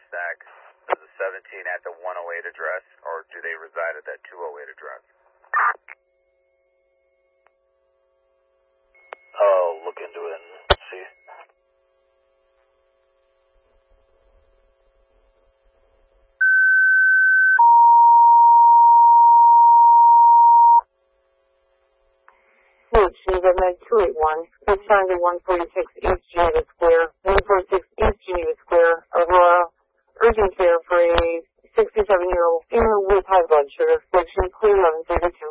Stack. Is the 17 at the 108 address, or do they reside at that 208 address? I'll look into it and see. Geneva Med 281, assigned to 146 East Geneva Square, 146 East Geneva Square, Aurora, urgent care for a 67-year-old female with high blood sugar, affliction, clear 1132.